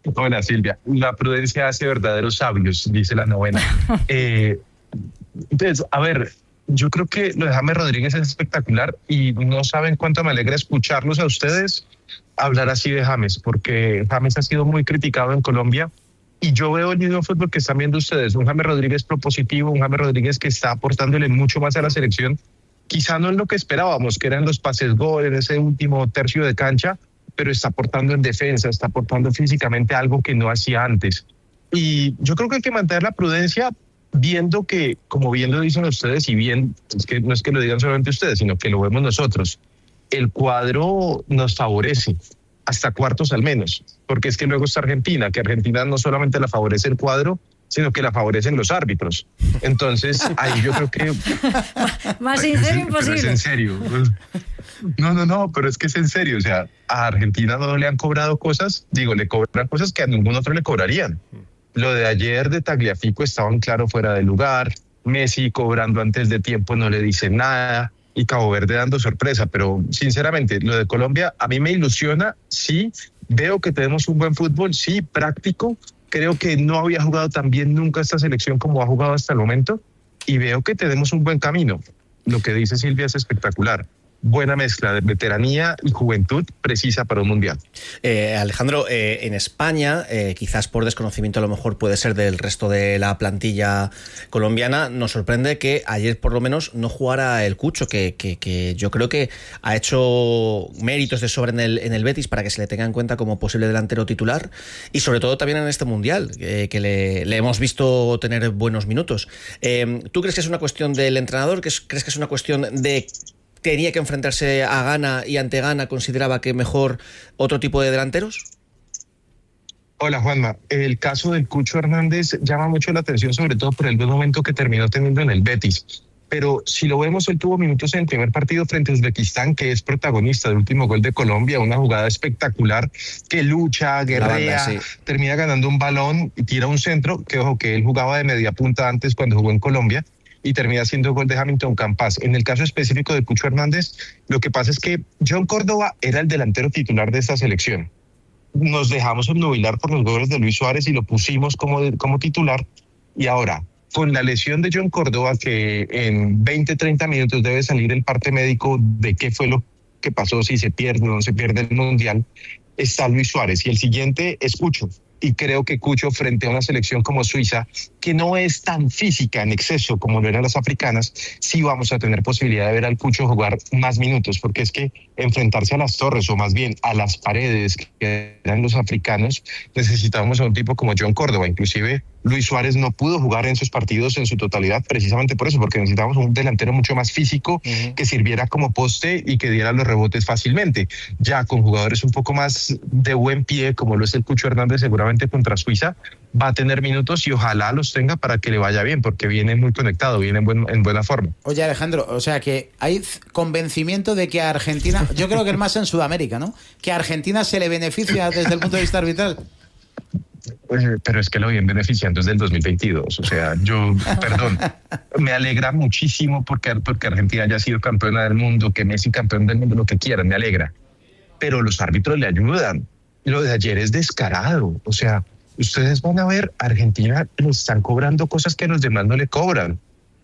Hola Silvia, la prudencia hace verdaderos sabios, dice la novena. Eh, entonces, a ver, yo creo que lo de James Rodríguez es espectacular y no saben cuánto me alegra escucharlos a ustedes hablar así de James, porque James ha sido muy criticado en Colombia y yo veo el mismo fútbol que están viendo ustedes, un James Rodríguez propositivo, un James Rodríguez que está aportándole mucho más a la selección, quizá no en lo que esperábamos, que eran los pases gol en ese último tercio de cancha, pero está aportando en defensa, está aportando físicamente algo que no hacía antes. Y yo creo que hay que mantener la prudencia viendo que, como bien lo dicen ustedes, y bien, es que no es que lo digan solamente ustedes, sino que lo vemos nosotros, el cuadro nos favorece, hasta cuartos al menos, porque es que luego está Argentina, que Argentina no solamente la favorece el cuadro, sino que la favorecen los árbitros. Entonces, ahí yo creo que... Más sincero imposible. Pero es en serio. No, pero es que es en serio. O sea, a Argentina no le han cobrado cosas, le cobran cosas que a ningún otro le cobrarían. Lo de ayer de Tagliafico estaban claro fuera de lugar, Messi cobrando antes de tiempo no le dice nada, y Cabo Verde dando sorpresa, pero sinceramente, lo de Colombia a mí me ilusiona, sí, veo que tenemos un buen fútbol, sí, práctico, creo que no había jugado tan bien nunca esta selección como ha jugado hasta el momento, y veo que tenemos un buen camino. Lo que dice Silvia es espectacular. Buena mezcla de veteranía y juventud precisa para un mundial. Alejandro, en España, quizás por desconocimiento a lo mejor puede ser del resto de la plantilla colombiana, nos sorprende que ayer por lo menos no jugara el Cucho, que yo creo que ha hecho méritos de sobra en el Betis para que se le tenga en cuenta como posible delantero titular y sobre todo también en este mundial, que le hemos visto tener buenos minutos. ¿Tú crees que es una cuestión del entrenador? ¿Crees que es una cuestión de tenía que enfrentarse a Ghana y ante Ghana consideraba que mejor otro tipo de delanteros? Hola Juanma, el caso del Cucho Hernández llama mucho la atención, sobre todo por el buen momento que terminó teniendo en el Betis. Pero si lo vemos, él tuvo minutos en el primer partido frente a Uzbekistán, que es protagonista del último gol de Colombia, una jugada espectacular que lucha, guerrea, sí. Termina ganando un balón y tira un centro, que ojo que él jugaba de media punta antes cuando jugó en Colombia, y termina siendo gol de Hamilton Campas. En el caso específico de Cucho Hernández, lo que pasa es que John Córdoba era el delantero titular de esta selección. Nos dejamos obnubilar por los goles de Luis Suárez y lo pusimos como titular. Y ahora, con la lesión de John Córdoba, que en 20-30 minutos debe salir el parte médico de qué fue lo que pasó, si se pierde o no se pierde el Mundial, está Luis Suárez. Y el siguiente es Cucho. Y creo que Cucho, frente a una selección como Suiza, que no es tan física en exceso como lo eran las africanas, sí vamos a tener posibilidad de ver al Cucho jugar más minutos, porque es que enfrentarse a las torres, o más bien a las paredes que eran los africanos, necesitábamos a un tipo como John Córdoba. Inclusive Luis Suárez no pudo jugar en sus partidos en su totalidad precisamente por eso, porque necesitábamos un delantero mucho más físico, que sirviera como poste y que diera los rebotes fácilmente. Ya con jugadores un poco más de buen pie, como lo es el Cucho Hernández, seguramente contra Suiza va a tener minutos y ojalá los tenga para que le vaya bien, porque viene muy conectado, viene en buena forma. Oye, Alejandro, o sea que hay convencimiento de que a Argentina, yo creo que es más en Sudamérica, ¿no? Que a Argentina se le beneficia desde el punto de vista arbitral. Pero es que lo vienen beneficiando desde el 2022, o sea, perdón, me alegra muchísimo porque Argentina haya sido campeona del mundo, que Messi campeón del mundo, lo que quieran, me alegra, pero los árbitros le ayudan. Lo de ayer es descarado, o sea, ustedes van a ver, a Argentina le están cobrando cosas que a los demás no le cobran.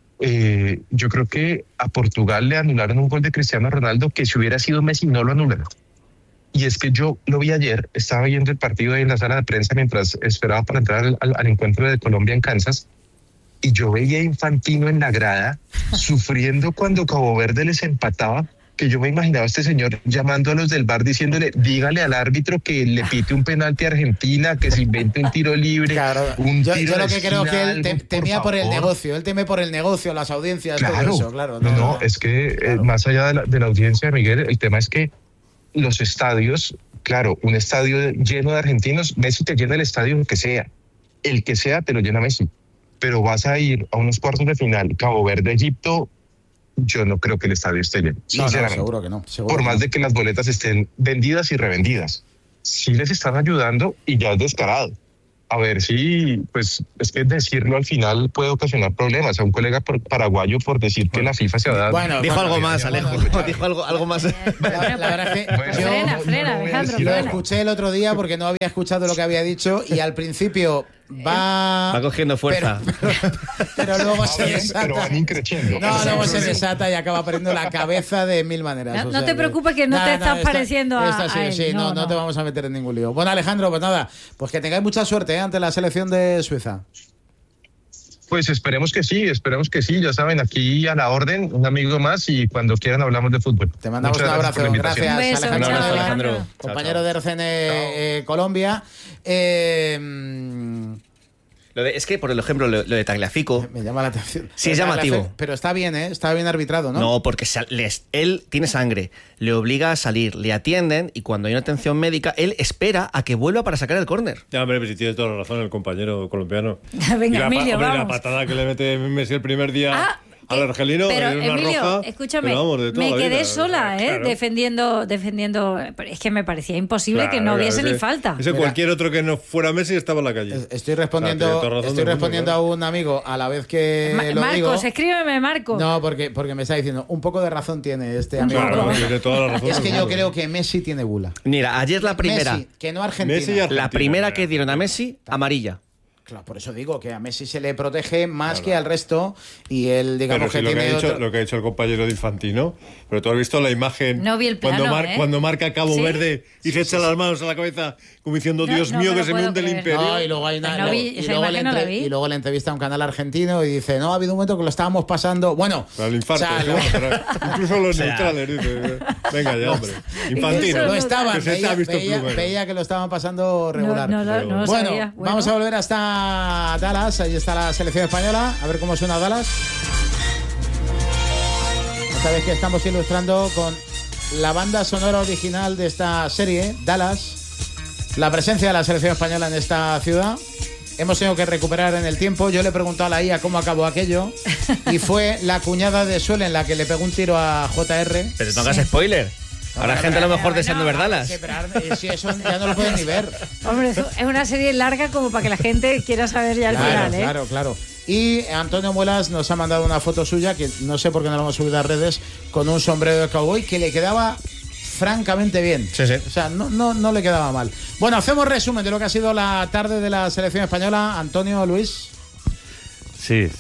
Yo creo que a Portugal le anularon un gol de Cristiano Ronaldo que si hubiera sido Messi no lo anulan. Y es que yo lo vi ayer, estaba viendo el partido ahí en la sala de prensa mientras esperaba para entrar al encuentro de Colombia en Kansas, y yo veía a Infantino en la grada sufriendo cuando Cabo Verde les empataba, que yo me imaginaba a este señor llamando a los del VAR diciéndole, dígale al árbitro que le pite un penalti a Argentina, que se invente un tiro libre. Claro, yo lo que creo que él temía por el negocio, él teme por el negocio, las audiencias, claro, todo eso, claro. No, es que claro. Más allá de la audiencia, Miguel, el tema es que los estadios, claro, un estadio lleno de argentinos, Messi te llena el estadio el que sea te lo llena Messi, pero vas a ir a unos cuartos de final, Cabo Verde, Egipto, yo no creo que el estadio esté lleno, sinceramente. No, seguro que no. Por más de que las boletas estén vendidas y revendidas, sí les están ayudando y ya es descarado. A ver si, pues, es que decirlo al final puede ocasionar problemas a un colega paraguayo por decir que la FIFA se ha dado. Bueno, Dijo algo más, Alejo. bueno. Dijo algo más. La verdad es que Bueno, frena, Alejandro, lo frena. escuché el otro día porque no había escuchado lo que había dicho y al principio va cogiendo fuerza. Pero luego se Pero desata. van increciendo. No, luego se desata y acaba perdiendo la cabeza de mil maneras. No, O no sea te preocupes que no te estás pareciendo a él. Sí, no te vamos a meter en ningún lío. Bueno, Alejandro, pues nada, pues que tengáis mucha suerte ante la selección de Suiza. Pues esperemos que sí, ya saben, aquí a la orden, un amigo más y cuando quieran hablamos de fútbol. Te mandamos Muchas un abrazo. por la invitación. Gracias, Un beso, Alejandro. chao, Alejandro. Compañero de RCN Colombia. Es que, por ejemplo, lo de Tagliafico. Me llama la atención. Sí, es llamativo. Pero está bien, ¿eh? Está bien arbitrado, ¿no? No, porque él tiene sangre, le obliga a salir, le atienden y cuando hay una atención médica, él espera a que vuelva para sacar el córner. Ya, hombre, pues si tiene toda la razón el compañero colombiano. Venga, Emilio, hombre, vamos. la patada que le mete Messi el primer día al argelino, pero en una Emilio, roja, escúchame, pero vamos, de toda me la quedé vida. sola, Claro. defendiendo, pero es que me parecía imposible que no Claro, hubiese ese- ni falta. Ese Mira, cualquier otro que no fuera Messi estaba en la calle. Estoy respondiendo, Claro, tiene toda razón del mundo, a un amigo a la vez que lo Marcos, digo. escríbeme, Marcos. No, porque me está diciendo, un poco de razón tiene este amigo. Claro, Pero tiene toda la razón es que del yo mundo. creo que Messi tiene bula. Mira, ayer la primera, Messi, que no Argentina. Messi y Argentina. la primera que dieron a Messi, amarilla. Claro, por eso digo que a Messi se le protege más que al resto y él, digamos, Pero sí, que tiene lo que ha dicho el compañero de Infantino, pero tú has visto la imagen No vi el plano, cuando marca Cabo ¿Sí? Verde y se echa las manos a la cabeza como diciendo, No, Dios no mío, me que lo se me puedo hunde el creer. imperio. No, y luego hay una, No vi, esa imagen no la vi. y luego le entrevista a un canal argentino y dice, no, ha habido un momento que lo estábamos pasando. Bueno, Al infarto. o sea, ¿no? Pero incluso los neutrales, dice. Venga ya, hombre. Infantino. Incluso lo estaban, Que se te ha visto plumero. veía que lo estaban pasando regular. No lo Bueno, sabía. vamos a volver hasta Dallas. Ahí está la selección española. A ver cómo suena Dallas. Esta vez que estamos ilustrando con la banda sonora original de esta serie, Dallas. La presencia de la selección española en esta ciudad. Hemos tenido que recuperar en el tiempo. Yo le he preguntado a la IA cómo acabó aquello. Y fue la cuñada de Suele en la que le pegó un tiro a JR. Pero no hagas spoiler. Ahora la gente a lo mejor deseando ver Dallas. Sí, pero si eso ya no lo pueden ni ver. Hombre, es una serie larga como para que la gente quiera saber ya el final, ¿eh? Claro. Y Antonio Muelas nos ha mandado una foto suya, que no sé por qué no la hemos subido a redes, con un sombrero de cowboy que le quedaba francamente bien. Sí. O sea, no le quedaba mal. Bueno, hacemos resumen de lo que ha sido la tarde de la selección española. Antonio, Luis. Sí.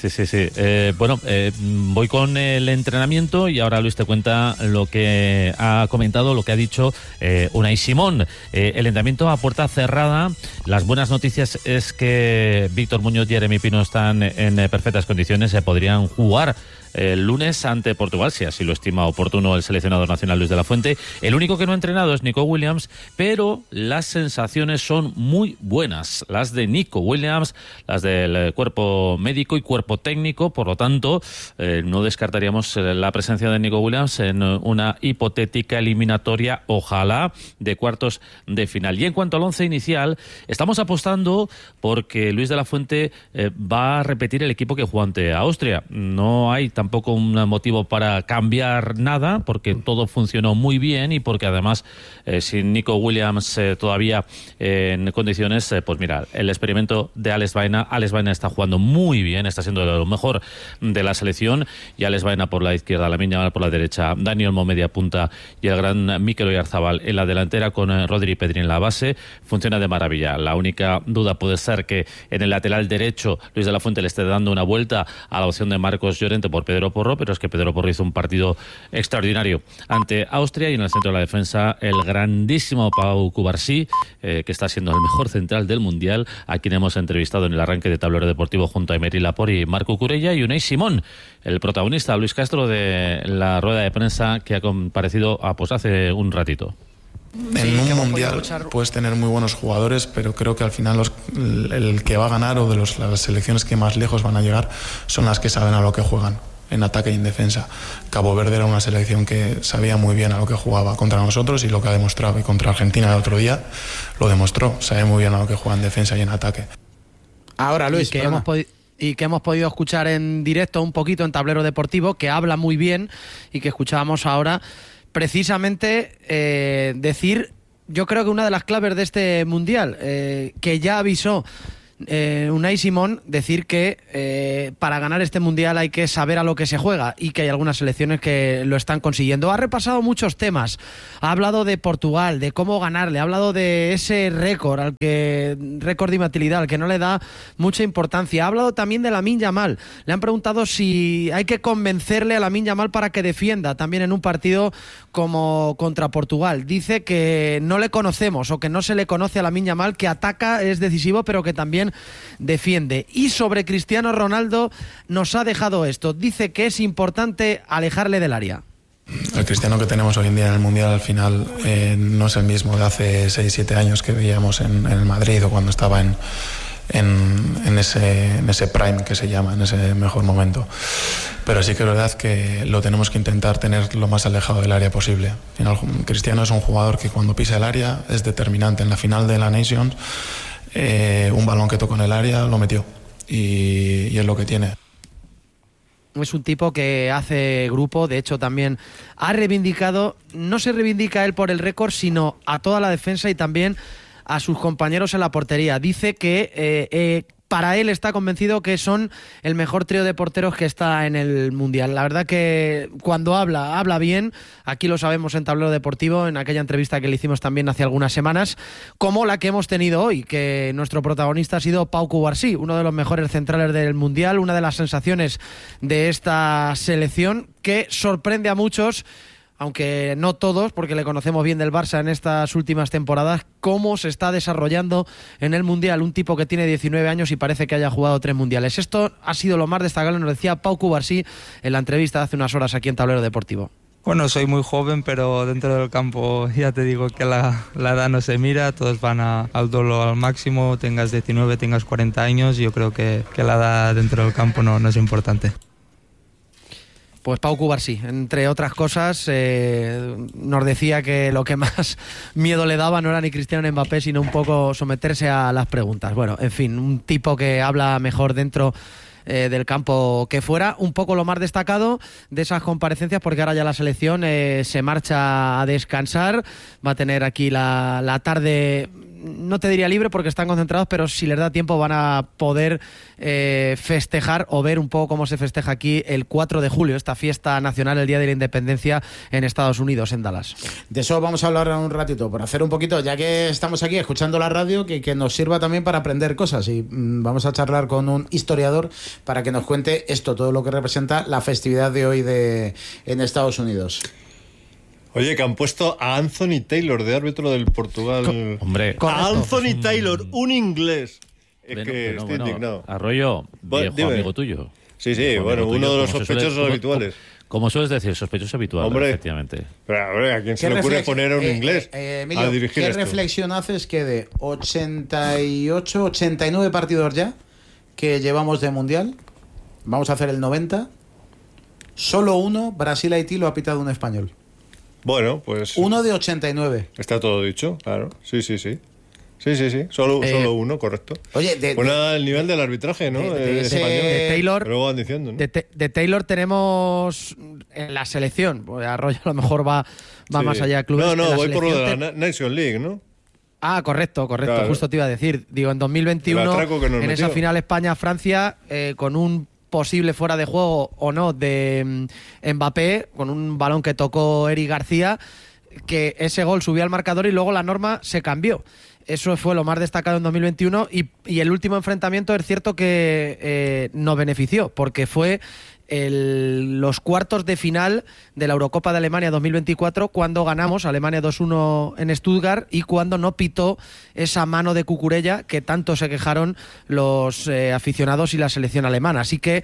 Voy con el entrenamiento y ahora Luis te cuenta lo que ha comentado, lo que ha dicho Unai Simón. El entrenamiento a puerta cerrada. Las buenas noticias es que Víctor Muñoz y Jeremy Pino están en perfectas condiciones. Se podrían jugar el lunes ante Portugal, si así lo estima oportuno el seleccionador nacional Luis de la Fuente. El único que no ha entrenado es Nico Williams, pero las sensaciones son muy buenas. Las de Nico Williams, las del cuerpo médico y cuerpo técnico. Por lo tanto, no descartaríamos la presencia de Nico Williams en una hipotética eliminatoria, ojalá, de cuartos de final. Y en cuanto al once inicial, estamos apostando porque Luis de la Fuente va a repetir el equipo que jugó ante Austria. No hay tampoco un motivo para cambiar nada, porque todo funcionó muy bien y porque además sin Nico Williams todavía en condiciones, pues mira, el experimento de Alex Baena está jugando muy bien, está siendo de lo mejor de la selección, y Alex Baena por la izquierda, Lamine Yamal por la derecha, Dani Olmo media punta y el gran Mikel Oyarzabal en la delantera con Rodri y Pedri en la base, funciona de maravilla. La única duda puede ser que en el lateral derecho Luis de la Fuente le esté dando una vuelta a la opción de Marcos Llorente por Pedro Porro, pero es que Pedro Porro hizo un partido extraordinario ante Austria, y en el centro de la defensa el grandísimo Pau Cubarsí, que está siendo el mejor central del Mundial, a quien hemos entrevistado en el arranque de Tablero Deportivo junto a Emery Laporte y Marco Curella, y Unai Simón, el protagonista, Luis Castro, de la rueda de prensa que ha comparecido pues hace un ratito. En un mundial puedes tener muy buenos jugadores, pero creo que al final el que va a ganar, o de las selecciones que más lejos van a llegar, son las que saben a lo que juegan, en ataque y en defensa. Cabo Verde era una selección que sabía muy bien a lo que jugaba contra nosotros, y lo que ha demostrado, y contra Argentina el otro día lo demostró, sabe muy bien a lo que juega en defensa y en ataque. Ahora, Luis, y que hemos podido escuchar en directo un poquito en Tablero Deportivo, que habla muy bien y que escuchábamos ahora, precisamente decir, yo creo que una de las claves de este Mundial, que ya avisó Unai Simón decir que para ganar este Mundial hay que saber a lo que se juega y que hay algunas selecciones que lo están consiguiendo. Ha repasado muchos temas, ha hablado de Portugal, de cómo ganarle, ha hablado de ese récord de imbatibilidad al que no le da mucha importancia, ha hablado también de Lamine Yamal. Le han preguntado si hay que convencerle a Lamine Yamal para que defienda también en un partido como contra Portugal. Dice que no le conocemos o que no se le conoce a Lamine Yamal, que ataca, es decisivo, pero que también defiende. Y sobre Cristiano Ronaldo nos ha dejado esto. Dice que es importante alejarle del área. El Cristiano que tenemos hoy en día en el Mundial al final no es el mismo de hace 6-7 años que veíamos en el Madrid o cuando estaba en ese prime que se llama, en ese mejor momento. Pero sí que es verdad que lo tenemos que intentar tener lo más alejado del área posible. Al final, Cristiano es un jugador que cuando pisa el área es determinante. En la final de la Nations, un balón que tocó en el área lo metió y es lo que tiene. Es un tipo que hace grupo, de hecho también ha reivindicado, no se reivindica él por el récord, sino a toda la defensa y también a sus compañeros en la portería. Dice que para él está convencido que son el mejor trío de porteros que está en el Mundial. La verdad que cuando habla bien, aquí lo sabemos en Tablero Deportivo, en aquella entrevista que le hicimos también hace algunas semanas, como la que hemos tenido hoy, que nuestro protagonista ha sido Pau Cubarsí, uno de los mejores centrales del Mundial, una de las sensaciones de esta selección que sorprende a muchos, aunque no todos, porque le conocemos bien del Barça en estas últimas temporadas, cómo se está desarrollando en el Mundial. Un tipo que tiene 19 años y parece que haya jugado 3 Mundiales. Esto ha sido lo más destacable, nos decía Pau Cubarsí en la entrevista de hace unas horas aquí en Tablero Deportivo. Bueno, soy muy joven, pero dentro del campo ya te digo que la edad no se mira, todos van al duelo al máximo, tengas 19, tengas 40 años, yo creo que la edad dentro del campo no es importante. Pues Pau Cubarsí, entre otras cosas, nos decía que lo que más miedo le daba no era ni Cristiano Mbappé, sino un poco someterse a las preguntas. Bueno, en fin, un tipo que habla mejor dentro del campo que fuera. Un poco lo más destacado de esas comparecencias, porque ahora ya la selección se marcha a descansar, va a tener aquí la tarde, no te diría libre porque están concentrados, pero si les da tiempo van a poder festejar o ver un poco cómo se festeja aquí el 4 de julio, esta fiesta nacional, el Día de la Independencia en Estados Unidos, en Dallas. De eso vamos a hablar en un ratito, por hacer un poquito, ya que estamos aquí escuchando la radio, que nos sirva también para aprender cosas, y vamos a charlar con un historiador para que nos cuente esto, todo lo que representa la festividad de hoy en Estados Unidos. Oye, que han puesto a Anthony Taylor de árbitro del Portugal. Hombre, a Anthony Taylor, un inglés. Es que estoy indignado. Arroyo, viejo amigo tuyo. Sí, bueno, uno de los sospechosos habituales. Como sueles decir, sospechoso habitual, hombre, efectivamente. Pero ¿a quién se le ocurre poner a un inglés Emilio, a dirigir ¿qué esto? reflexión haces que de 88, 89 partidos ya que llevamos de Mundial, vamos a hacer el 90, solo uno, Brasil-Haití, lo ha pitado un español? Bueno, pues... Uno de 89. Está todo dicho, claro. Sí. Solo uno, correcto. Oye, el nivel del arbitraje, ¿no? De Taylor, pero van diciendo, ¿no? de Taylor tenemos en la selección, pues Arroyo a lo mejor va más allá de clubes. No, voy por lo de la Nation League, ¿no? Ah, correcto, claro. Justo te iba a decir. Digo, en 2021, en esa final España-Francia, con un posible fuera de juego o no de Mbappé, con un balón que tocó Eric García, que ese gol subió al marcador y luego la norma se cambió. Eso fue lo más destacado en 2021 y el último enfrentamiento es cierto que nos benefició, porque fue los cuartos de final de la Eurocopa de Alemania 2024, cuando ganamos Alemania 2-1 en Stuttgart y cuando no pitó esa mano de Cucurella que tanto se quejaron los aficionados y la selección alemana. Así que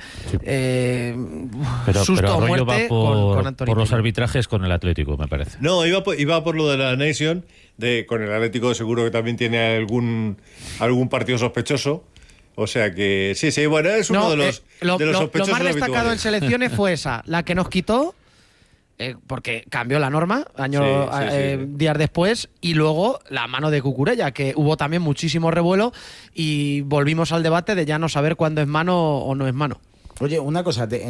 susto o muerte con Anthony por los arbitrajes con el Atlético, me parece. No, iba por lo de la Nation, con el Atlético seguro que también tiene algún partido sospechoso. O sea que sí, bueno, es uno de los sospechosos. Lo más destacado habituales en selecciones fue esa, la que nos quitó, porque cambió la norma días después, y luego la mano de Cucurella, que hubo también muchísimo revuelo y volvimos al debate de ya no saber cuándo es mano o no es mano. Oye, una cosa, ¿qué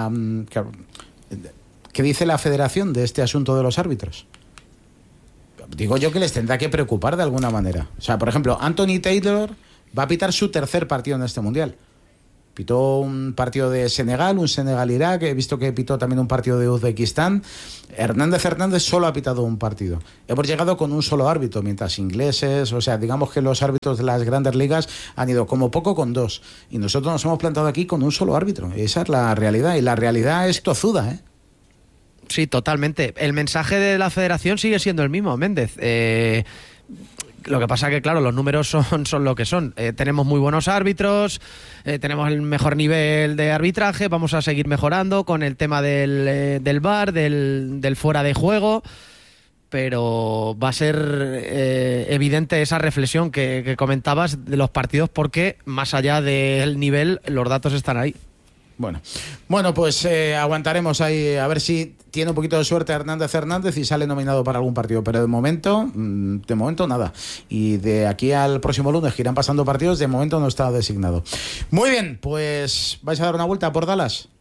dice la federación de este asunto de los árbitros? Digo yo que les tendrá que preocupar de alguna manera. O sea, por ejemplo, Anthony Taylor va a pitar su tercer partido en este Mundial. Pitó un partido de Senegal, un Senegal-Irak, he visto que pitó también un partido de Uzbekistán. Hernández solo ha pitado un partido. Hemos llegado con un solo árbitro, mientras ingleses, o sea, digamos que los árbitros de las grandes ligas han ido como poco con 2. Y nosotros nos hemos plantado aquí con un solo árbitro. Esa es la realidad, y la realidad es tozuda, ¿eh? Sí, totalmente. El mensaje de la federación sigue siendo el mismo, Méndez. Lo que pasa que, claro, los números son lo que son. Tenemos muy buenos árbitros, tenemos el mejor nivel de arbitraje, vamos a seguir mejorando con el tema del VAR, del fuera de juego, pero va a ser evidente esa reflexión que comentabas de los partidos, porque más allá del nivel, los datos están ahí. Bueno, pues aguantaremos ahí a ver si tiene un poquito de suerte Hernández y sale nominado para algún partido, pero de momento nada. Y de aquí al próximo lunes, que irán pasando partidos, de momento no está designado. Muy bien, pues ¿vais a dar una vuelta por Dallas?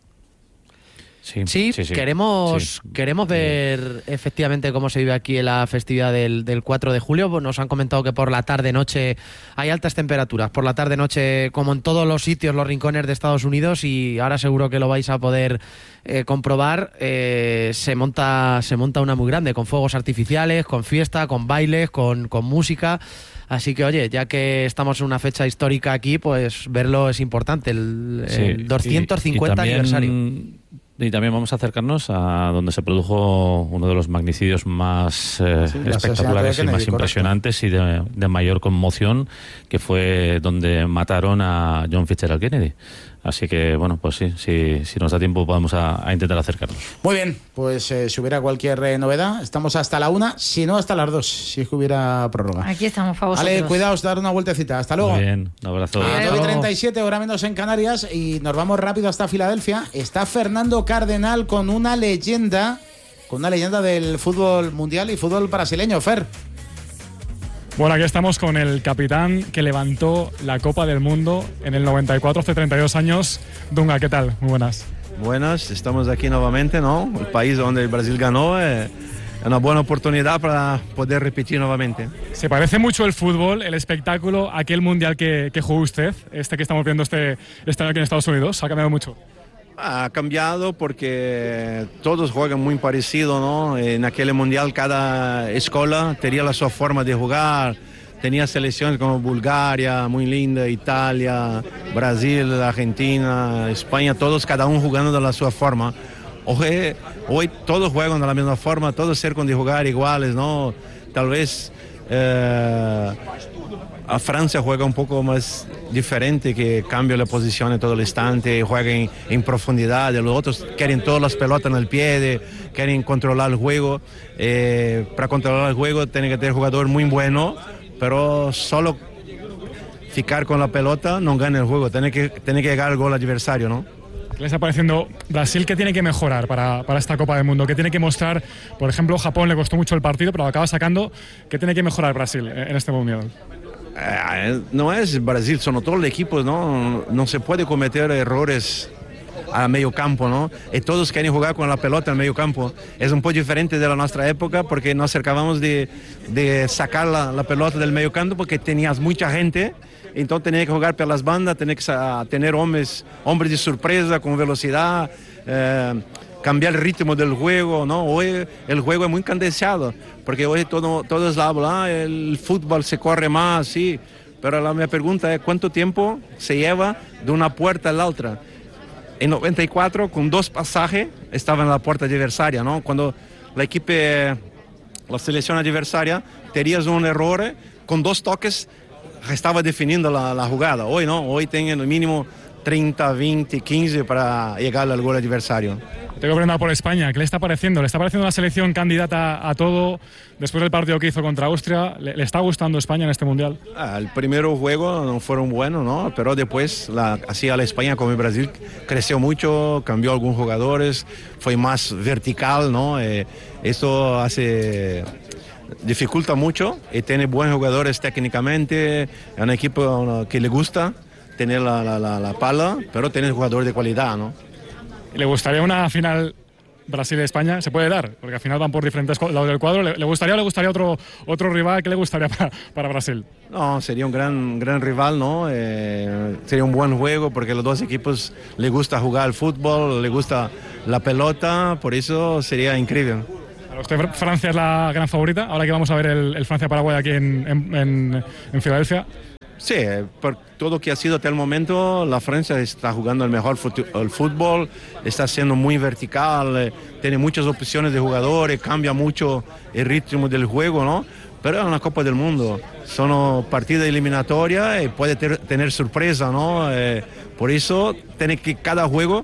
Sí. Queremos ver efectivamente cómo se vive aquí en la festividad del 4 de julio. Nos han comentado que por la tarde-noche hay altas temperaturas. Por la tarde-noche, como en todos los sitios, los rincones de Estados Unidos, y ahora seguro que lo vais a poder comprobar, se monta una muy grande, con fuegos artificiales, con fiesta, con bailes, con música. Así que, oye, ya que estamos en una fecha histórica aquí, pues verlo es importante, el 250 aniversario. Y también vamos a acercarnos a donde se produjo uno de los magnicidios más espectaculares y más impresionantes y de mayor conmoción, que fue donde mataron a John Fitzgerald Kennedy. Así que, bueno, pues sí, si nos da tiempo podemos a intentar acercarnos. Muy bien, pues si hubiera cualquier novedad, estamos hasta la 1, si no hasta las 2, si es que hubiera prórroga. Aquí estamos, para vosotros. Vale, cuidaos, dar una vueltecita. Hasta luego. Muy bien, un abrazo. 9:37, hora menos en Canarias, y nos vamos rápido hasta Filadelfia. Está Fernando Cardenal con una leyenda del fútbol mundial y fútbol brasileño. Fer. Bueno, aquí estamos con el capitán que levantó la Copa del Mundo en el 94, hace 32 años. Dunga, ¿qué tal? Muy buenas. Buenas, estamos aquí nuevamente, ¿no? El país donde el Brasil ganó, es una buena oportunidad para poder repetir nuevamente. ¿Se parece mucho el fútbol, el espectáculo, a aquel mundial que jugó usted, que estamos viendo este año aquí en Estados Unidos? ¿Ha cambiado mucho? Ha cambiado porque todos juegan muy parecido, ¿no? En aquel mundial cada escuela tenía la su forma de jugar, tenía selecciones como Bulgaria, muy linda, Italia, Brasil, Argentina, España, todos cada uno jugando de la su forma. Hoy todos juegan de la misma forma, todos cercan de jugar iguales, ¿no? Tal vez a Francia juega un poco más diferente, que cambia la posición en todo el instante, juega en profundidad. Los otros quieren todas las pelotas en el pie, quieren controlar el juego. Para controlar el juego tiene que tener jugador muy bueno, pero solo ficar con la pelota no gana el juego, tiene que llegar al gol adversario, ¿no? ¿Qué le está pareciendo Brasil? ¿Qué tiene que mejorar para esta Copa del Mundo? ¿Qué tiene que mostrar? Por ejemplo, Japón le costó mucho el partido, pero lo acaba sacando. ¿Qué tiene que mejorar Brasil en este Mundial? No es Brasil, son todos los equipos, ¿no? No se puede cometer errores a medio campo, ¿no? Y todos quieren jugar con la pelota en medio campo. Es un poco diferente de la nuestra época, porque nos acercábamos de sacar la pelota del medio campo, porque tenías mucha gente, entonces tenía que jugar por las bandas, tenía que tener hombres de sorpresa, con velocidad, cambiar el ritmo del juego, ¿no? Hoy el juego es muy cadenciado, porque hoy todos hablan, el fútbol se corre más, sí, pero mi pregunta es ¿cuánto tiempo se lleva de una puerta a la otra? En 94, con 2 pasajes, estaba en la puerta adversaria, ¿no? Cuando la selección adversaria tenías un error, con 2 toques estaba definiendo la jugada. Hoy no, hoy tienen el mínimo 30, 20, 15 para llegar al gol adversario. Tengo que preguntar por España, ¿qué le está pareciendo? ¿Le está pareciendo una selección candidata a todo después del partido que hizo contra Austria? ¿Le está gustando España en este Mundial? El primer juego no fueron buenos, ¿no? Pero después, así a la España como el Brasil, creció mucho, cambió algunos jugadores, fue más vertical, ¿no? Esto dificulta mucho y tiene buenos jugadores técnicamente, es un equipo que le gusta tener la pala, pero tiene jugadores de calidad, ¿no? ¿Le gustaría una final Brasil y España se puede dar, porque al final van por diferentes lados del cuadro. ¿Le gustaría otro rival? ¿Qué le gustaría para Brasil? No, sería un gran rival, ¿no? Sería un buen juego porque los dos equipos les gusta jugar al fútbol, les gusta la pelota, por eso sería increíble. ¿Para usted Francia es la gran favorita? Ahora que vamos a ver el Francia-Paraguay aquí en Filadelfia. Sí, por todo lo que ha sido hasta el momento, la Francia está jugando el mejor el fútbol, está siendo muy vertical, tiene muchas opciones de jugadores, cambia mucho el ritmo del juego, ¿no? Pero es una Copa del Mundo, son partidas eliminatorias y puede tener sorpresa, ¿no? Por eso tiene que cada juego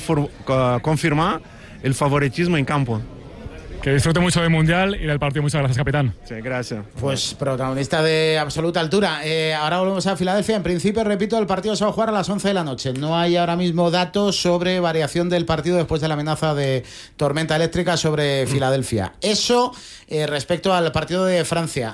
confirmar el favoritismo en campo. Que disfrute mucho del Mundial y del partido. Muchas gracias, capitán. Sí, gracias. Pues protagonista de absoluta altura. Ahora volvemos a Filadelfia. En principio, repito, el partido se va a jugar a las 11 de la noche. No hay ahora mismo datos sobre variación del partido después de la amenaza de tormenta eléctrica sobre Filadelfia. Eso respecto al partido de Francia.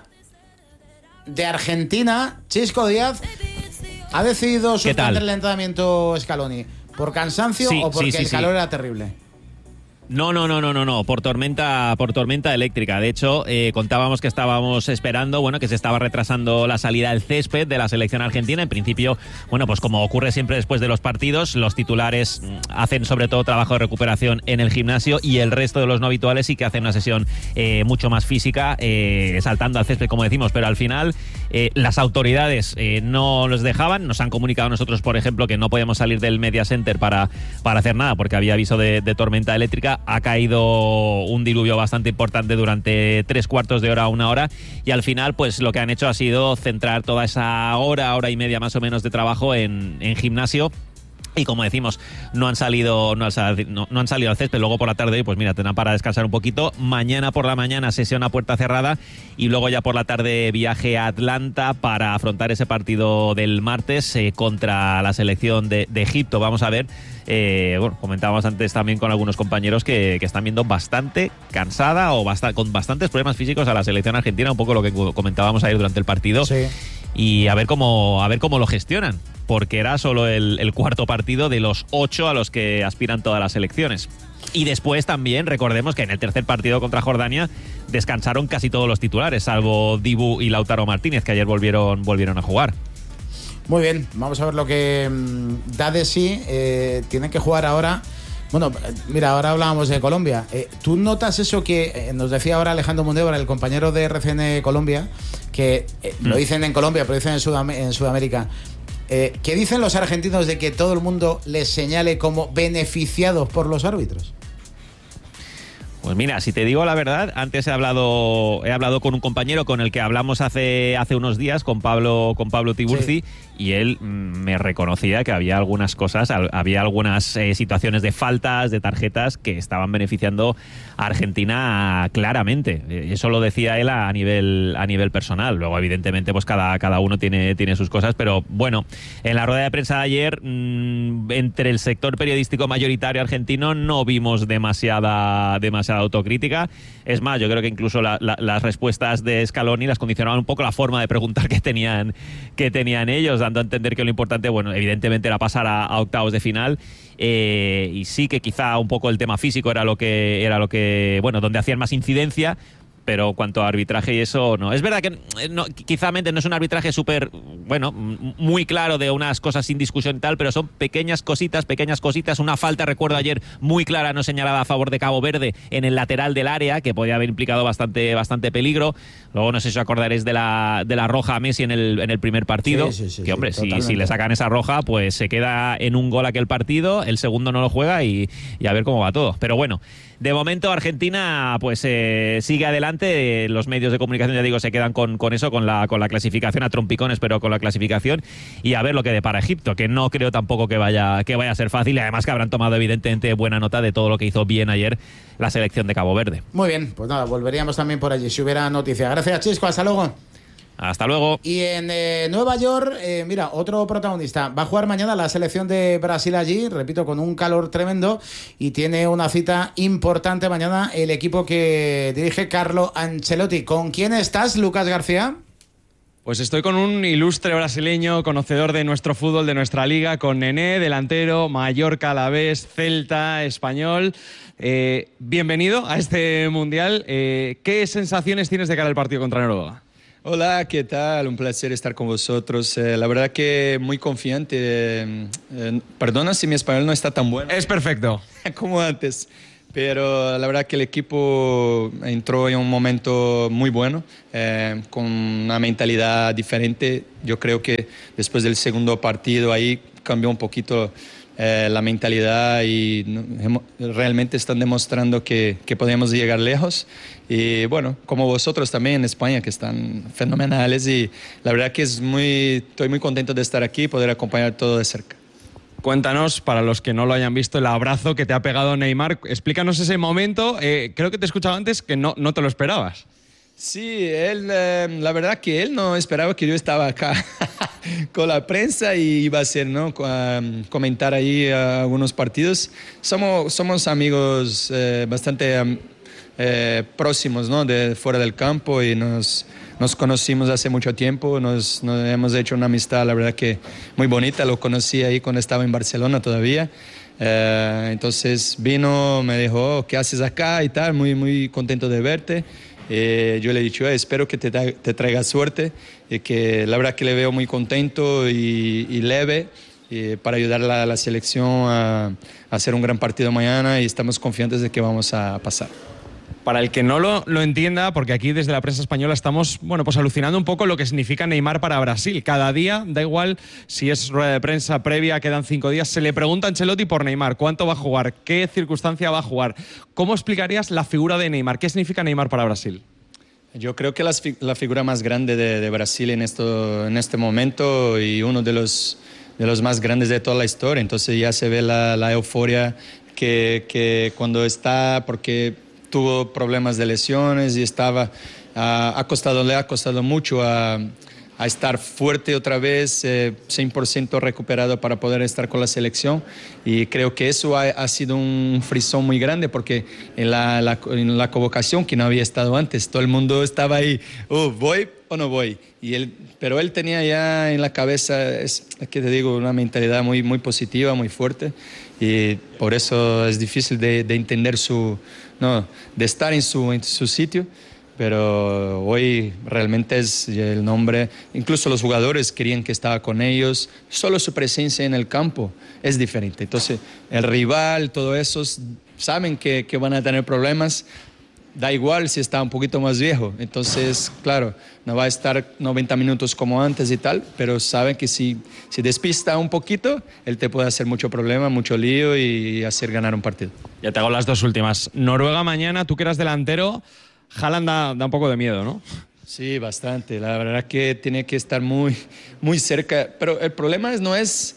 De Argentina, Chisco Díaz ha decidido suspender el entrenamiento Scaloni. ¿Por cansancio o porque el calor era terrible? No, por tormenta eléctrica. De hecho, contábamos que estábamos esperando, que se estaba retrasando la salida del césped de la selección argentina. En principio, pues como ocurre siempre después de los partidos, los titulares hacen sobre todo trabajo de recuperación en el gimnasio y el resto de los no habituales sí que hacen una sesión mucho más física, saltando al césped, como decimos, pero al final las autoridades no los dejaban. Nos han comunicado a nosotros, por ejemplo, que no podíamos salir del Media Center para hacer nada porque había aviso de tormenta eléctrica. Ha caído un diluvio bastante importante durante 3/4 de hora a 1 hora y al final pues lo que han hecho ha sido centrar toda esa hora y media más o menos de trabajo en gimnasio. Y como decimos, no han salido al césped. Luego por la tarde, pues mira, tendrán para descansar un poquito. Mañana por la mañana sesión a puerta cerrada y luego ya por la tarde viaje a Atlanta para afrontar ese partido del martes contra la selección de Egipto. Vamos a ver, comentábamos antes también con algunos compañeros que están viendo bastante cansada o con bastantes problemas físicos a la selección argentina, un poco lo que comentábamos ayer durante el partido. Sí. Y a ver cómo lo gestionan, porque era solo el cuarto partido de los 8 a los que aspiran todas las selecciones. Y después también recordemos que en el tercer partido contra Jordania descansaron casi todos los titulares, salvo Dibu y Lautaro Martínez, que ayer volvieron a jugar. Muy bien, vamos a ver lo que da de sí. Tienen que jugar ahora. Bueno, mira, ahora hablábamos de Colombia. ¿Tú notas eso que nos decía ahora Alejandro Mundébora, el compañero de RCN Colombia, que lo dicen en Colombia, pero dicen en Sudamérica? ¿Qué dicen los argentinos de que todo el mundo les señale como beneficiados por los árbitros? Pues mira, si te digo la verdad, antes he hablado con un compañero con el que hablamos hace unos días, con Pablo Tiburci, sí. Y él me reconocía que había algunas cosas, había algunas situaciones de faltas, de tarjetas que estaban beneficiando a Argentina claramente. Eso lo decía él a nivel personal. Luego, evidentemente, pues cada uno tiene sus cosas, pero bueno, en la rueda de prensa de ayer, entre el sector periodístico mayoritario argentino no vimos demasiada autocrítica. Es más, yo creo que incluso las respuestas de Scaloni las condicionaban un poco la forma de preguntar que tenían ellos, dando a entender que lo importante, evidentemente era pasar a octavos de final, y sí que quizá un poco el tema físico era lo que donde hacían más incidencia. Pero cuanto a arbitraje y eso, no. Es verdad que quizá no es un arbitraje súper, muy claro de unas cosas sin discusión y tal, pero son pequeñas cositas. Una falta, recuerdo ayer, muy clara, no señalada a favor de Cabo Verde en el lateral del área, que podía haber implicado bastante peligro. Luego no sé si os acordaréis de la roja a Messi en el primer partido. Sí, que hombre, si le sacan esa roja, pues se queda en un gol aquel partido, el segundo no lo juega y a ver cómo va todo. Pero bueno, de momento Argentina pues sigue adelante. Los medios de comunicación, ya digo, se quedan con eso, con la clasificación, a trompicones, pero con la clasificación, y a ver lo que depara Egipto, que no creo tampoco que vaya a ser fácil, y además que habrán tomado evidentemente buena nota de todo lo que hizo bien ayer la selección de Cabo Verde. Muy bien, pues nada, volveríamos también por allí si hubiera noticia. Gracias, Chisco, hasta luego. Hasta luego. Y en Nueva York, mira, otro protagonista. Va a jugar mañana la selección de Brasil allí, repito, con un calor tremendo, y tiene una cita importante mañana el equipo que dirige Carlo Ancelotti. ¿Con quién estás, Lucas García? Pues estoy con un ilustre brasileño, conocedor de nuestro fútbol, de nuestra liga, con Nené, delantero, Mallorca, Alavés, Celta, Español. Bienvenido a este Mundial. ¿Qué sensaciones tienes de cara al partido contra Noruega? Hola, ¿qué tal? Un placer estar con vosotros. La verdad que muy confiante. Perdona si mi español no está tan bueno. Es perfecto. Como antes. Pero la verdad que el equipo entró en un momento muy bueno, con una mentalidad diferente. Yo creo que después del segundo partido ahí cambió un poquito la mentalidad y realmente están demostrando que podemos llegar lejos. Y bueno, como vosotros también en España, que están fenomenales. Y la verdad que estoy muy contento de estar aquí y poder acompañar todo de cerca. Cuéntanos, para los que no lo hayan visto, el abrazo que te ha pegado Neymar. Explícanos ese momento. Creo que te he escuchado antes que no te lo esperabas. Sí, la verdad que él no esperaba que yo estaba acá con la prensa y iba a hacer, ¿no? Comentar ahí algunos partidos. Somos amigos bastante próximos, ¿no? De fuera del campo y nos conocimos hace mucho tiempo, nos hemos hecho una amistad, la verdad que muy bonita. Lo conocí ahí cuando estaba en Barcelona todavía. Entonces vino, me dijo, ¿qué haces acá? Y tal, muy, muy contento de verte. Yo le he dicho, espero que te traiga suerte, y que la verdad que le veo muy contento y leve para ayudar a la selección a hacer un gran partido mañana, y estamos confiantes de que vamos a pasar. Para el que no lo entienda, porque aquí desde la prensa española estamos, bueno, pues alucinando un poco lo que significa Neymar para Brasil. Cada día, da igual si es rueda de prensa previa, quedan 5 días, se le pregunta a Ancelotti por Neymar, cuánto va a jugar, qué circunstancia va a jugar. ¿Cómo explicarías la figura de Neymar? ¿Qué significa Neymar para Brasil? Yo creo que la figura más grande de Brasil en este momento, y uno de los más grandes de toda la historia. Entonces ya se ve la euforia que cuando está, porque tuvo problemas de lesiones y le ha costado mucho a estar fuerte otra vez, 100% recuperado para poder estar con la selección. Y creo que eso ha sido un frisón muy grande, porque en la convocación, que no había estado antes, todo el mundo estaba ahí, ¿voy o no voy? Pero él tenía ya en la cabeza, que te digo, una mentalidad muy, muy positiva, muy fuerte, y por eso es difícil de entender de estar en su sitio. Pero hoy realmente es el nombre, incluso los jugadores querían que estaba con ellos, solo su presencia en el campo es diferente. Entonces el rival, todo eso, saben que van a tener problemas, da igual si está un poquito más viejo. Entonces, claro, no va a estar 90 minutos como antes y tal, pero saben que si despista un poquito, él te puede hacer mucho problema, mucho lío y hacer ganar un partido. Ya te hago las dos últimas. Noruega mañana, tú que eras delantero, Haaland da un poco de miedo, ¿no? Sí, bastante. La verdad que tiene que estar muy, muy cerca. Pero el problema no es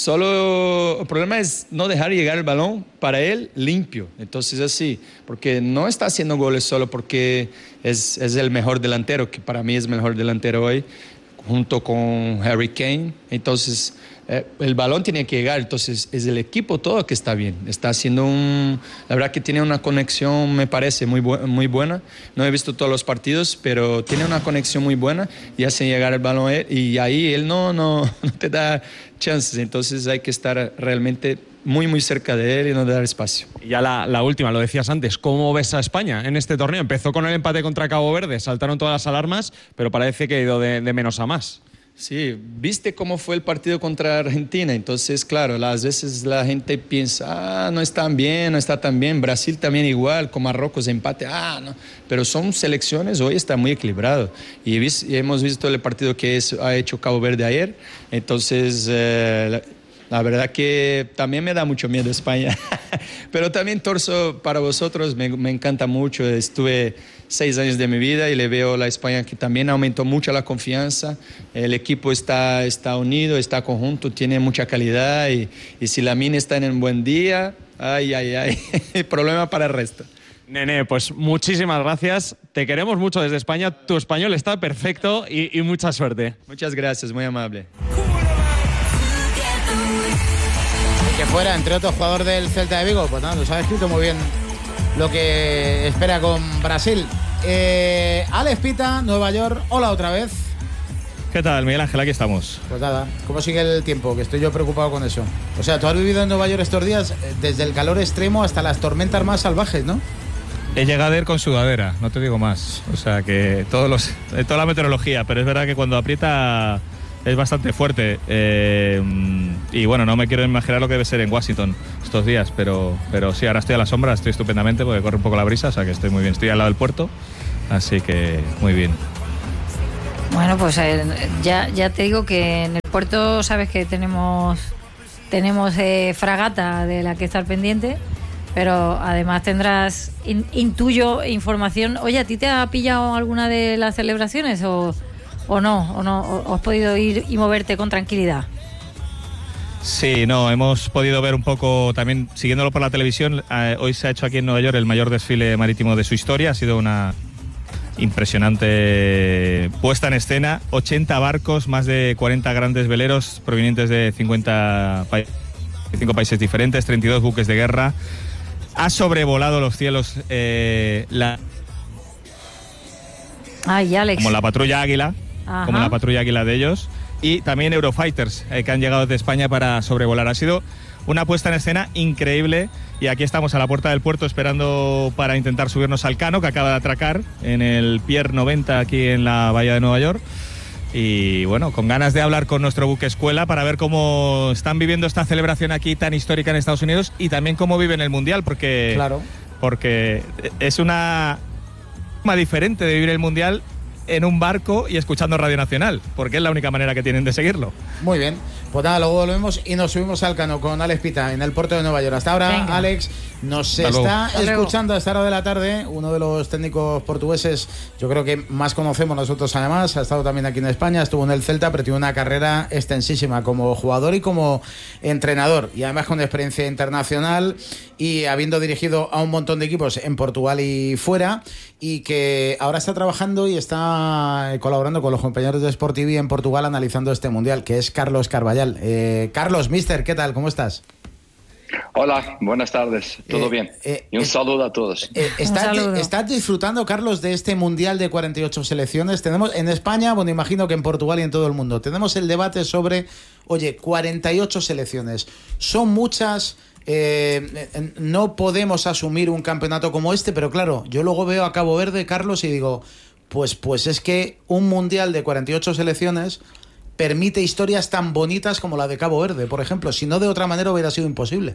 no dejar llegar el balón para él limpio. Entonces así, porque no está haciendo goles solo porque es el mejor delantero, que para mí es el mejor delantero hoy, junto con Harry Kane. Entonces el balón tiene que llegar. Entonces es el equipo todo que está bien. Está haciendo la verdad que tiene una conexión, me parece, muy buena. No he visto todos los partidos, pero tiene una conexión muy buena y hace llegar el balón a él, y ahí él no te da chances. Entonces hay que estar realmente muy, muy cerca de él y no dar espacio. Y ya la última, lo decías antes, ¿cómo ves a España en este torneo? Empezó con el empate contra Cabo Verde, saltaron todas las alarmas, pero parece que ha ido de menos a más. Sí, viste cómo fue el partido contra Argentina. Entonces, claro, a veces la gente piensa, no está tan bien. Brasil también igual, con Marruecos empate, no. Pero son selecciones, hoy está muy equilibrado. Y hemos visto el partido que ha hecho Cabo Verde ayer. Entonces, la verdad que también me da mucho miedo España. Pero también torzo para vosotros, me encanta mucho. Estuve 6 años de mi vida y le veo a la España que también aumentó mucho la confianza. El equipo está unido, está conjunto, tiene mucha calidad, y si Lamine está en un buen día, problema para el resto. Nené, pues muchísimas gracias. Te queremos mucho desde España. Tu español está perfecto y mucha suerte. Muchas gracias, muy amable. Que fuera, entre otros, jugador del Celta de Vigo, pues nada, nos ha escrito muy bien lo que espera con Brasil. Alex Pita, Nueva York, hola otra vez. ¿Qué tal, Miguel Ángel? Aquí estamos. Pues nada, ¿cómo sigue el tiempo? Que estoy yo preocupado con eso. O sea, tú has vivido en Nueva York estos días desde el calor extremo hasta las tormentas más salvajes, ¿no? He llegado a ir con sudadera, no te digo más. O sea, que toda la meteorología, pero es verdad que cuando aprieta es bastante fuerte. Y bueno, no me quiero imaginar lo que debe ser en Washington estos días, pero sí, ahora estoy a la sombra, estoy estupendamente porque corre un poco la brisa, o sea que estoy muy bien. Estoy al lado del puerto, así que muy bien. Bueno, pues ya te digo que en el puerto sabes que tenemos fragata de la que estar pendiente, pero además tendrás, intuyo, información. Oye, ¿a ti te ha pillado alguna de las celebraciones o no? ¿O has podido ir y moverte con tranquilidad? Sí, no, hemos podido ver un poco también, siguiéndolo por la televisión. Hoy se ha hecho aquí en Nueva York el mayor desfile marítimo de su historia. Ha sido una impresionante puesta en escena. 80 barcos, más de 40 grandes veleros provenientes de 55 países diferentes, 32 buques de guerra. Ha sobrevolado los cielos Alex. como la patrulla Águila. Ajá. Como la patrulla Águila de ellos, y también Eurofighters que han llegado desde España para sobrevolar. Ha sido una puesta en escena increíble y aquí estamos a la puerta del puerto esperando para intentar subirnos al Cano, que acaba de atracar en el Pier 90 aquí en la bahía de Nueva York. Y bueno, con ganas de hablar con nuestro buque escuela para ver cómo están viviendo esta celebración aquí tan histórica en Estados Unidos y también cómo viven el Mundial, porque es una forma diferente de vivir el Mundial en un barco y escuchando Radio Nacional, porque es la única manera que tienen de seguirlo. Muy bien, pues nada, luego volvemos y nos subimos al Cano con Alex Pita en el puerto de Nueva York. Hasta ahora, venga. Alex, nos está escuchando a esta hora de la tarde uno de los técnicos portugueses, yo creo que más conocemos nosotros además, ha estado también aquí en España, estuvo en el Celta, pero tiene una carrera extensísima como jugador y como entrenador, y además con experiencia internacional y habiendo dirigido a un montón de equipos en Portugal y fuera, y que ahora está trabajando y está colaborando con los compañeros de Sport TV en Portugal analizando este Mundial, que es Carlos Carballal. Carlos, mister, ¿qué tal? ¿Cómo estás? Hola, buenas tardes, ¿todo bien? Y un saludo a todos. ¿Estás disfrutando, Carlos, de este Mundial de 48 selecciones? Tenemos en España, bueno, imagino que en Portugal y en todo el mundo, tenemos el debate sobre, oye, 48 selecciones, son muchas. No podemos asumir un campeonato como este, pero claro, yo luego veo a Cabo Verde, Carlos, y digo, pues es que un Mundial de 48 selecciones permite historias tan bonitas como la de Cabo Verde, por ejemplo. Si no, de otra manera hubiera sido imposible.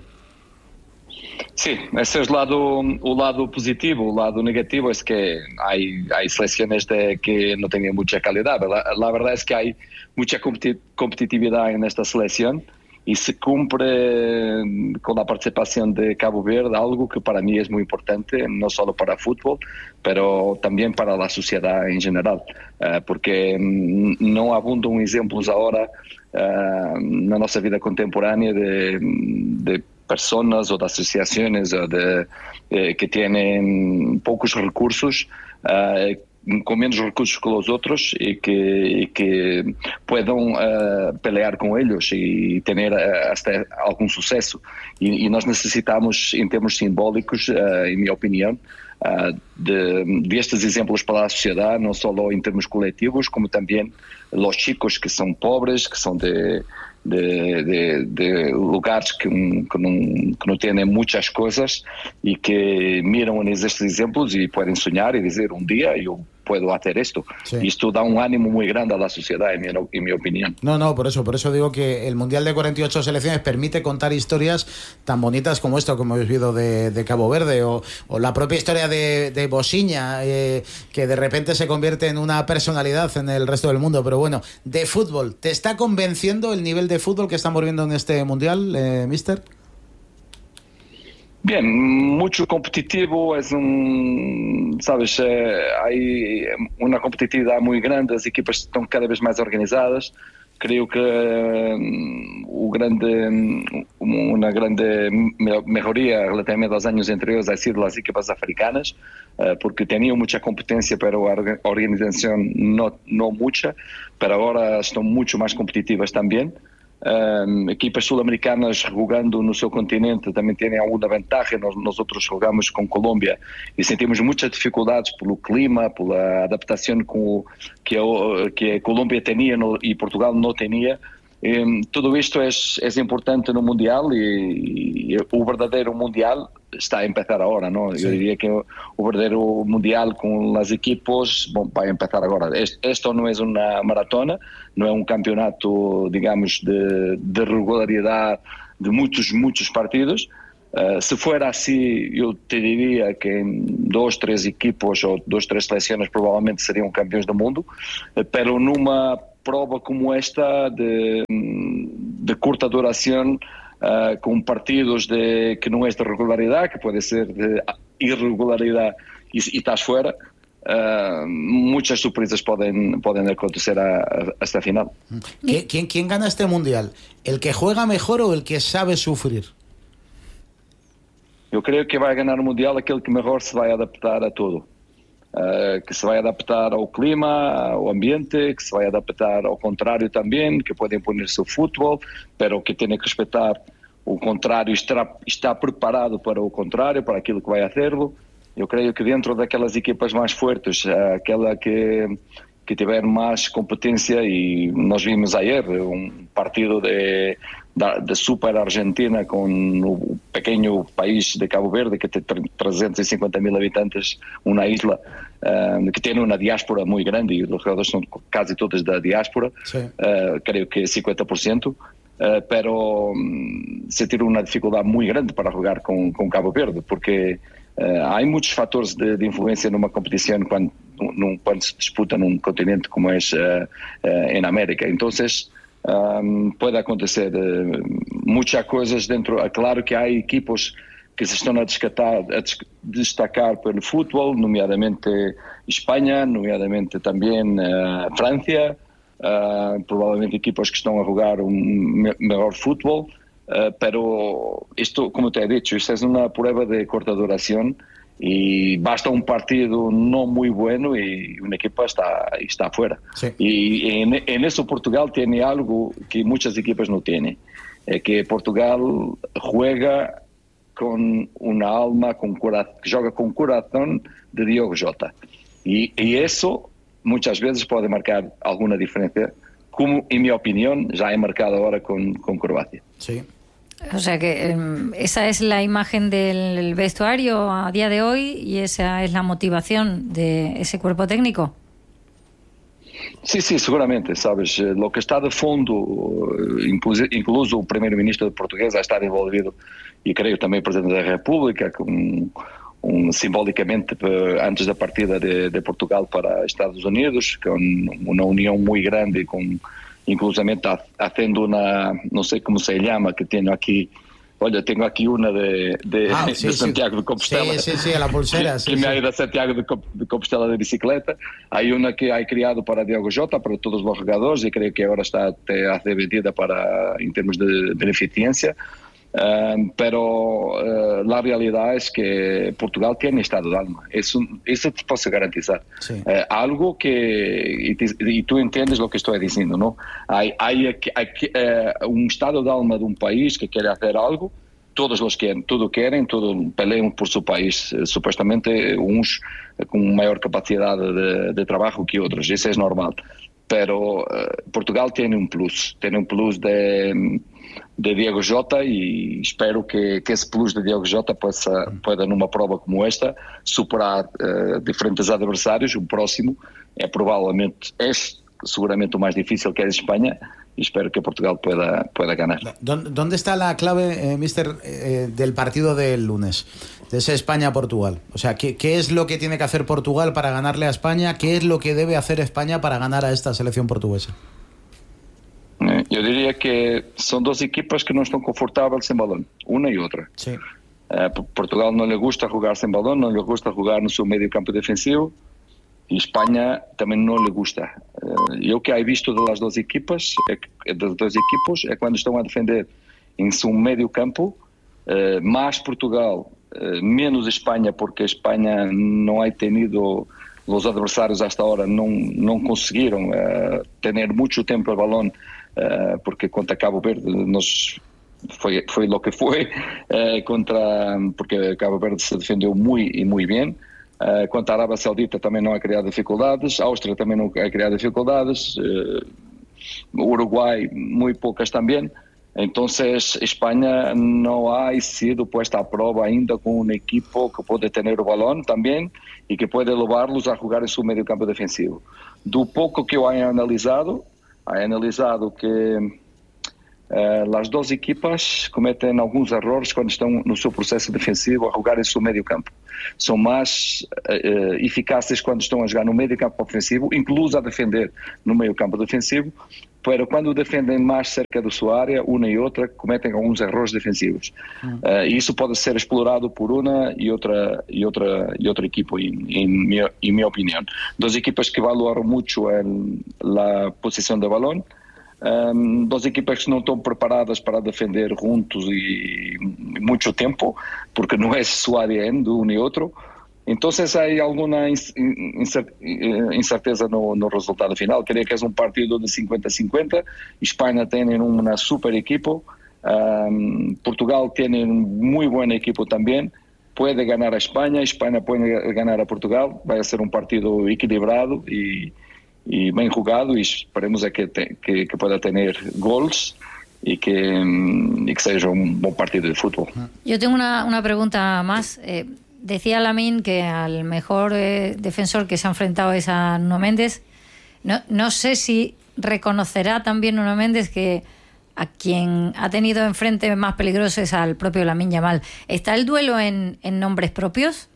Sí, ese es el lado positivo. El lado negativo es que hay selecciones que no tienen mucha calidad. La verdad es que hay mucha competitividad en esta selección y se cumple con la participación de Cabo Verde, algo que para mí es muy importante, no solo para el fútbol, pero también para la sociedad en general, porque no abundan ejemplos ahora en nuestra vida contemporánea de personas o de asociaciones que tienen pocos recursos, con menos recursos que los otros y que puedan pelear con ellos y tener hasta algún suceso. Y nos necesitamos, en términos simbólicos, en mi opinión, de estos ejemplos para la sociedad, no solo en términos colectivos, como también los chicos que son pobres, que son de lugares que no tienen muchas cosas y que miran en estos ejemplos y pueden soñar y decir, un día yo puedo hacer esto. Sí. Y esto da un ánimo muy grande a la sociedad, en mi opinión. No, por eso digo que el Mundial de 48 selecciones permite contar historias tan bonitas como esto, como hemos visto de Cabo Verde, o la propia historia de Bosiña, que de repente se convierte en una personalidad en el resto del mundo. Pero bueno, de fútbol, ¿te está convenciendo el nivel de fútbol que estamos viendo en este Mundial, mister? Bien, mucho competitivo, sabes, hay una competitividad muy grande, las equipas están cada vez más organizadas. Creo que una grande mejoría relativamente a los años anteriores ha sido las equipas africanas, porque tenían mucha competencia, pero organización no mucha, pero ahora están mucho más competitivas también. Equipas sul-americanas jogando no seu continente também têm alguma vantagem. Nós outros jogamos com Colômbia e sentimos muitas dificuldades pelo clima, pela adaptação que a Colômbia tinha e Portugal não tinha. Tudo isto é importante no Mundial e o verdadeiro Mundial está a empezar agora, ¿no? Yo diría que o verdadeiro Mundial con las equipos vai a empezar agora. Esto no es una maratona, no es un campeonato, digamos, de regularidad de muchos partidos. Se fuera así, yo te diría que en 2, 3 equipos o 2, 3 selecciones probablemente serían campeones del mundo, pero numa prova como esta de curta duración, con partidos que no es de regularidad, que puede ser de irregularidad y estás fuera, muchas sorpresas pueden acontecer hasta el final. ¿Quién gana este Mundial? ¿El que juega mejor o el que sabe sufrir? Yo creo que va a ganar el Mundial aquel que mejor se va a adaptar a todo. Que se vai adaptar ao clima, ao ambiente, que se vai adaptar ao contrário também, que pode imponer seu futebol, pero que tem que respeitar o contrário, está preparado para o contrário, para aquilo que vai fazê-lo. Eu creio que dentro daquelas equipas mais fortes, aquela que tiver mais competência, e nós vimos ayer partido de Super Argentina com o pequeno país de Cabo Verde, que tem 350.000 habitantes, uma isla que tem uma diáspora muito grande, e os jogadores são quase todos da diáspora, creio que 50%, pero se tiene uma dificuldade muito grande para jogar com Cabo Verde, porque há muitos fatores de influência numa competição quando se disputa num continente como é em América. Então, pode acontecer muitas coisas dentro. É claro que há equipos que se estão a destacar pelo futebol, nomeadamente Espanha, nomeadamente também França, provavelmente equipos que estão a jogar melhor futebol. Pero esto, como te he dicho, esta es una prueba de corta duración y basta un partido no muy bueno y una equipa está fuera. Sí. Y en eso Portugal tiene algo que muchas equipas no tienen, que Portugal juega con una alma, que juega con corazón de Diogo Jota. Y eso muchas veces puede marcar alguna diferencia, como en mi opinión ya he marcado ahora con Croacia. Sí. O sea que esa es la imagen del vestuario a día de hoy y esa es la motivación de ese cuerpo técnico. Sí, seguramente, sabes, lo que está de fondo, incluso el primer ministro portugués ha estado envolvido, y creo también el presidente de la República, simbólicamente antes da partida de Portugal para Estados Unidos, con una unión muy grande, inclusivamente haciendo una, no sé cómo se llama, que tengo aquí una de Santiago de Compostela. Sí, a la pulsera. Que me ha ido a Santiago de Compostela de bicicleta. Hay una que hay creado para Diogo Jota, para todos los jugadores, y creo que ahora está a ser vendida en términos de beneficencia. Pero la realidad es que Portugal tiene estado de alma, eso te puedo garantizar. Sí. Algo que, y tú entiendes lo que estoy diciendo, ¿no? Hay un estado de alma de un país que quiere hacer algo, todos quieren, todos pelean por su país, supuestamente unos con mayor capacidad de trabajo que otros, eso es normal. Pero Portugal tiene un plus de Diogo Jota, y espero que esse plus de Diogo Jota pueda numa prova como esta superar diferentes adversários. O próximo seguramente o más difícil, que es España, y espero que Portugal pueda ganar. ¿Dónde está la clave, mister, del partido del lunes, de ese España-Portugal? O sea, ¿qué es lo que tiene que hacer Portugal para ganarle a España? ¿Qué es lo que debe hacer España para ganar a esta selección portuguesa? Eu diria que são duas equipas que não estão confortáveis sem balão, uma e outra. Sí. Portugal não lhe gusta jogar sem balão, não lhe gusta jogar no seu meio campo defensivo, e Espanha também não lhe gusta. Eu que he visto das duas equipas é quando estão a defender em seu meio campo, mais Portugal, menos Espanha, porque Espanha não ha tenido, os adversários hasta ahora não conseguiram ter muito tempo o balão porque contra Cabo Verde nos foi lo que foi, porque Cabo Verde se defendeu muy bien. Quanto à Arábia Saudita também não ha criado dificuldades, Áustria também não ha criado dificuldades, Uruguai muito poucas também. Entonces España no ha sido puesta a prueba ainda con un equipo que puede tener el balón también y que puede llevarlos a jugar en su medio campo defensivo. Do poco que yo he analizado que las dos equipas cometen algunos errores cuando están en su proceso defensivo a jugar en su medio campo. Son más eficaces cuando están a jugar no medio campo ofensivo, incluso a defender no medio campo defensivo, pero cuando defendem mais cerca da sua área, uma e outra cometem alguns erros defensivos. E isso pode ser explorado por uma e outra equipo, em minha opinião. Duas equipas que valoram muito a posição de balão, duas equipas que não estão preparadas para defender juntos e muito tempo, porque não é sua ADN de um e outro. Então, há alguma incerteza no resultado final. Creio que é um partido de 50-50. Espanha tem uma super equipo. Portugal tem muito boa equipo também. Pode ganhar a Espanha. Espanha pode ganhar a Portugal. Vai ser um partido equilibrado e bem jogado. E esperemos que pueda ter gols y que sea un buen partido de fútbol. Yo tengo una pregunta más. Decía Lamine que al mejor defensor que se ha enfrentado es a Nuno Méndez. No sé si reconocerá también Nuno Méndez que a quien ha tenido enfrente más peligroso es al propio Lamine Yamal. ¿Está el duelo en nombres propios?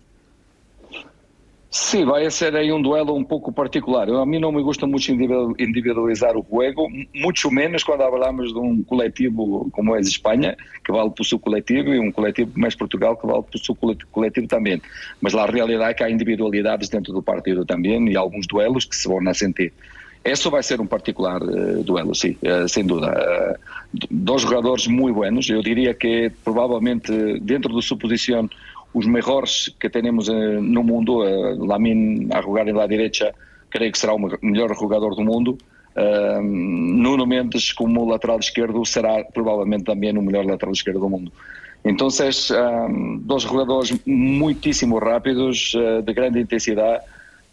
Sí, vai ser aí um duelo um pouco particular. A mim não me gusta muito individualizar o jogo, muito menos quando falamos de um coletivo como é a Espanha, que vale por seu coletivo, e um coletivo como é Portugal, que vale por seu coletivo também. Mas a realidade é que há individualidades dentro do partido também e alguns duelos que se vão a sentir. Isso vai ser um particular duelo, sim, sem dúvida. Dois jogadores muito buenos, eu diria que provavelmente dentro da sua posição os melhores que temos no mundo. Lamine a jogar na direita, creio que será o melhor jogador do mundo. Nuno Mendes como lateral esquerdo será provavelmente também o melhor lateral esquerdo do mundo. Então, dois jogadores muitíssimo rápidos, de grande intensidade,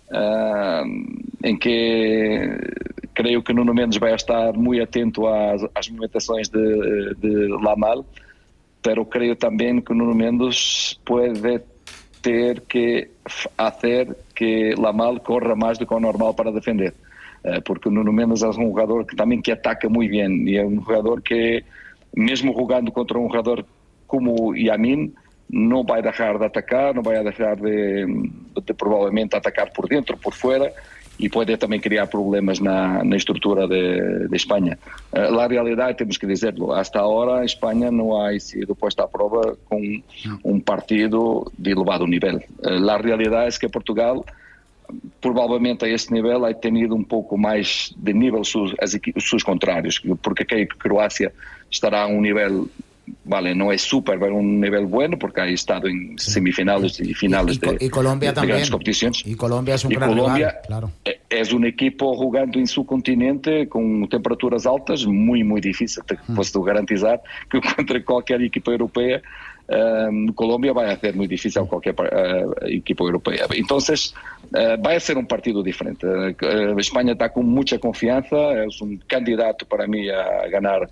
em que creio que Nuno Mendes vai estar muito atento às movimentações de Yamal. Pero creo también que Nuno Mendes puede ter que hacer que Yamal corra más de lo normal para defender, porque Nuno Mendes es un jugador que también que ataca muy bien y es un jugador que, mesmo jugando contra un jugador como Yamin, no va a dejar de atacar, no va a dejar de probablemente atacar por dentro, por fuera, e pode também criar problemas na estrutura de Espanha. A realidade, temos que dizer-lo, hasta agora a Espanha não ha sido posta à prova com um partido de elevado nível. A realidade é que Portugal, provavelmente a esse nível, ha tenido um pouco mais de nível os seus contrários, porque creio que Croácia estará a um nível... Vale, no es súper, pero un nivel bueno porque ha estado en semifinales y finales y Colombia de grandes competiciones. Y Colombia es un gran rival, claro. Es un equipo jugando en su continente con temperaturas altas, muy difícil. Te puedo garantizar que contra cualquier equipo europea, Colombia va a ser muy difícil a cualquier equipo europeo. Entonces, va a ser un partido diferente. España está con mucha confianza, es un candidato para mí a ganar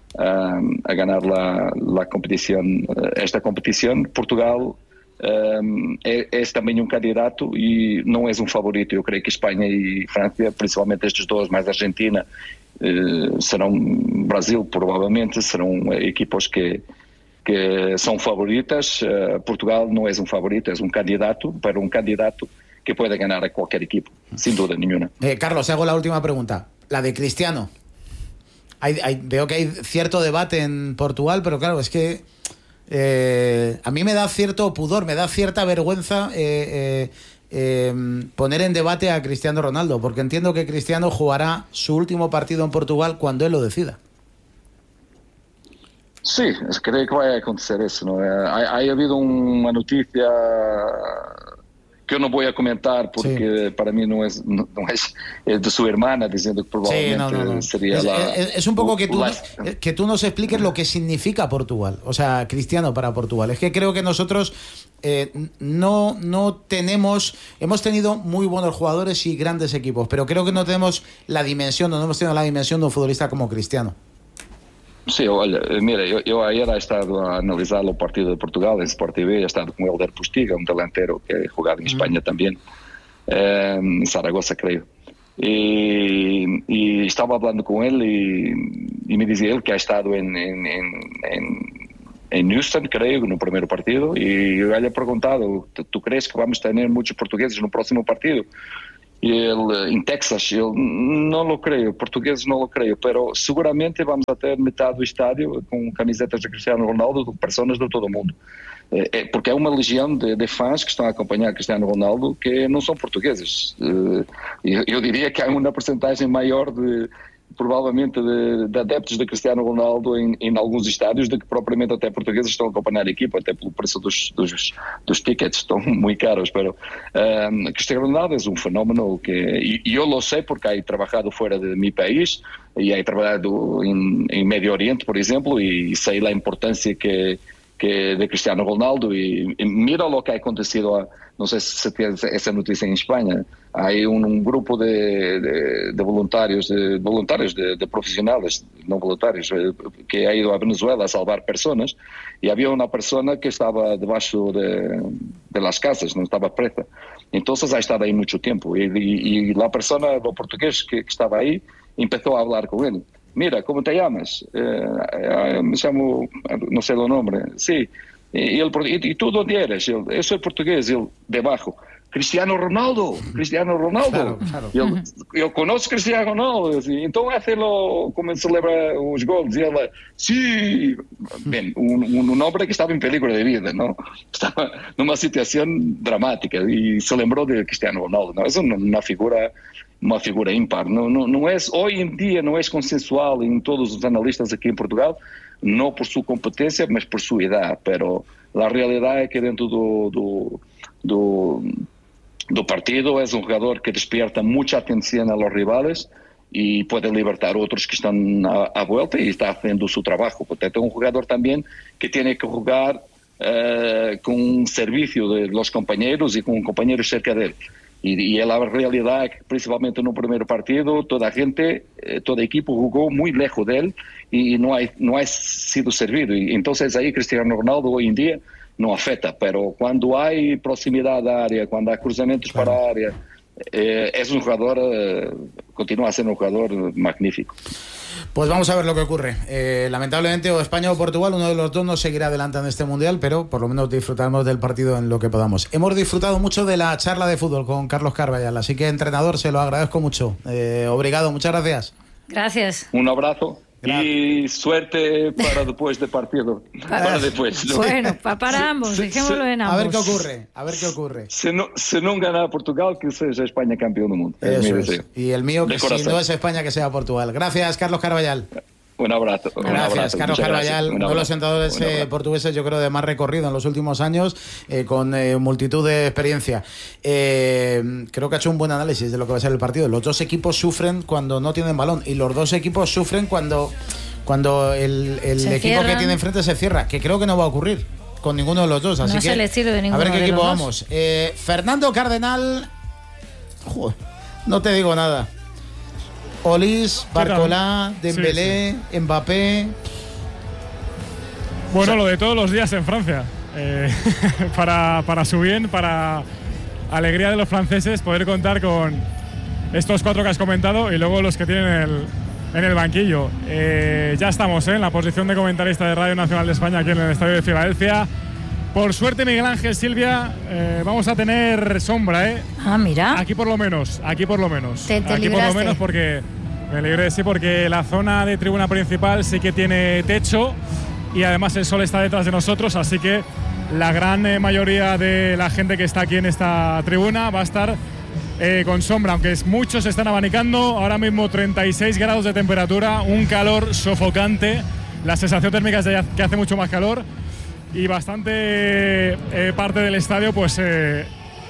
la competición, esta competición. Portugal es también un candidato y no es un favorito. Yo creo que España y Francia, principalmente estos dos, más Argentina, serán Brasil probablemente, serán equipos que son favoritas. Portugal no es un favorito, es un candidato, pero un candidato que puede ganar a cualquier equipo, sin duda ninguna. Carlos, hago la última pregunta, la de Cristiano. Veo que hay cierto debate en Portugal, pero claro, es que a mí me da cierto pudor, me da cierta vergüenza poner en debate a Cristiano Ronaldo, porque entiendo que Cristiano jugará su último partido en Portugal cuando él lo decida. Sí, creo que va a acontecer eso, ¿no? Ha habido una noticia que eu não vou comentar porque para mí no es de su hermana, diciendo que probablemente sería es un poco que tú nos expliques lo que significa Portugal, o sea, Cristiano para Portugal. Es que creo que nosotros no tenemos, hemos tenido muy buenos jugadores y grandes equipos, pero creo que no tenemos la dimensión, no hemos tenido la dimensión de un futbolista como Cristiano. Sim, olha, mira, eu ayer he estado a analisar o partido de Portugal em Sport TV, he estado com o Helder Postiga, delantero que ha jugado em Espanha também, em Zaragoza, creio. E estava falando com ele e me dizia ele que ha estado em Houston, creio, no primeiro partido, e eu lhe he perguntado, tu crees que vamos ter muitos portugueses no próximo partido? E ele, em Texas, eu não lo creio, portugueses não lo creio, pero seguramente vamos a ter metade do estádio com camisetas de Cristiano Ronaldo, de pessoas de todo o mundo. Porque é uma legião de fãs que estão a acompanhar Cristiano Ronaldo que não são portugueses. Eu diria que há uma porcentagem maior provavelmente de adeptos de Cristiano Ronaldo em alguns estádios do que propriamente até portugueses estão a acompanhar a equipa, até pelo preço dos tickets, estão muito caros, pero Cristiano Ronaldo é um fenómeno que, e eu lo sei porque he trabalhado fora de meu país e he trabalhado em Médio Oriente, por exemplo, e sei a importância que de Cristiano Ronaldo e mira lo que ha acontecido, não sei se tienes essa notícia em Espanha, há um grupo de voluntários, de profissionais, não voluntários, que ha ido a Venezuela a salvar pessoas e havia uma pessoa que estava debaixo de las casas, não estava presa. Então ha estado aí muito tempo e a pessoa, o português que estava aí, começou a falar com ele. Mira, ¿cómo te llamas? Me llamo, no sé el nombre. Sí. ¿Y tú dónde eres? Yo soy portugués. Él, debajo. Cristiano Ronaldo. Claro. Eu conozco Cristiano Ronaldo. Então, hace-lo como celebra os gols. E ele, sí. Bem, um homem que estava em peligro de vida, não? Estava numa situação dramática e se lembrou de Cristiano Ronaldo. Não? É uma figura ímpar. Não é, hoje em dia não é consensual em todos os analistas aqui em Portugal, não por sua competência, mas por sua idade. Pero a realidade é que dentro do partido é um jogador que despierta muita atenção a los rivales e pode libertar outros que estão à volta e está fazendo o seu trabalho. Portanto, é um jogador também que tem que jogar com um serviço de los companheiros e com companheiros cerca dele. E a realidade é que, principalmente no primeiro partido, toda a equipe jogou muito lejos dele e não ha sido servido. E, então, aí Cristiano Ronaldo hoje em dia não afeta, pero quando há proximidade à área, quando há cruzamentos para a área, é um jogador, continua a ser um jogador magnífico. Pues vamos a ver lo que ocurre. Lamentablemente, o España o Portugal, uno de los dos no seguirá adelante en este Mundial, pero por lo menos disfrutaremos del partido en lo que podamos. Hemos disfrutado mucho de la charla de fútbol con Carlos Carballal, así que, entrenador, se lo agradezco mucho. Obrigado, muchas gracias. Gracias. Un abrazo. Y suerte para después del partido. Para después. Bueno, para ambos, dejémoslo en ambos. A ver qué ocurre. Si no gana Portugal, que sea España campeón del mundo. Eso es mi deseo. Y el mío, que si no es España, que sea Portugal. Gracias, Carlos Carballal. Un abrazo. Gracias, Carlos Carballal, uno de los entrenadores portugueses, yo creo, de más recorrido en los últimos años, con multitud de experiencia. Creo que ha hecho un buen análisis de lo que va a ser el partido. Los dos equipos sufren cuando no tienen balón y los dos equipos sufren cuando el equipo que tiene enfrente se cierra, que creo que no va a ocurrir con ninguno de los dos. Así que a ver qué equipo vamos. Fernando Cardenal, no te digo nada. Olís, Barcolá, Dembélé, sí. Mbappé. Bueno, lo de todos los días en Francia. Para su bien, para alegría de los franceses, poder contar con estos cuatro que has comentado y luego los que tienen en el banquillo. Ya estamos en la posición de comentarista de Radio Nacional de España aquí en el Estadio de Filadelfia. Por suerte, Miguel Ángel, Silvia, vamos a tener sombra, ¿eh? Ah, mira. Aquí por lo menos. Te aquí por libraste. Lo menos porque me libré, sí, porque la zona de tribuna principal sí que tiene techo y además el sol está detrás de nosotros, así que la gran mayoría de la gente que está aquí en esta tribuna va a estar con sombra, aunque muchos se están abanicando. Ahora mismo 36 grados de temperatura, un calor sofocante, la sensación térmica es de que hace mucho más calor. Y bastante parte del estadio pues